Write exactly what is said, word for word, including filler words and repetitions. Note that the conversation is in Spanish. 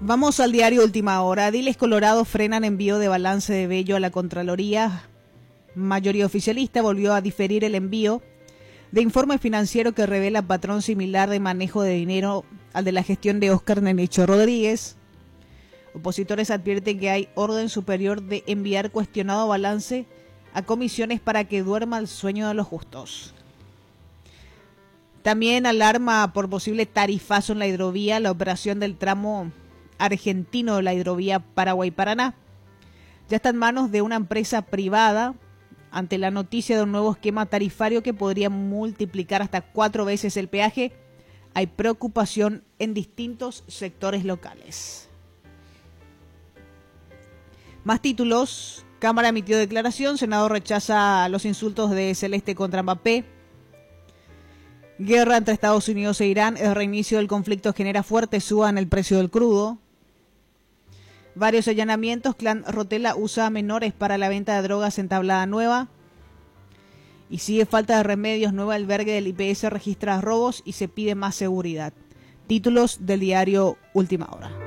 Vamos al diario Última Hora. Diles Colorado frenan envío de balance de Bello a la Contraloría. Mayoría oficialista volvió a diferir el envío de informe financiero que revela patrón similar de manejo de dinero al de la gestión de Óscar Nenecho Rodríguez. Opositores advierten que hay orden superior de enviar cuestionado balance a comisiones para que duerma el sueño de los justos. También alarma por posible tarifazo en la hidrovía, la operación del tramo argentino de la hidrovía Paraguay-Paraná. Ya está en manos de una empresa privada ante la noticia de un nuevo esquema tarifario que podría multiplicar hasta cuatro veces el peaje. Hay preocupación en distintos sectores locales. Más títulos. Cámara emitió declaración. Senado rechaza los insultos de Celeste contra Mbappé. Guerra entre Estados Unidos e Irán. El reinicio del conflicto genera fuerte suba en el precio del crudo. Varios allanamientos. Clan Rotela usa a menores para la venta de drogas en Tablada Nueva. Y sigue falta de remedios. Nuevo albergue del I P S registra robos y se pide más seguridad. Títulos del diario Última Hora.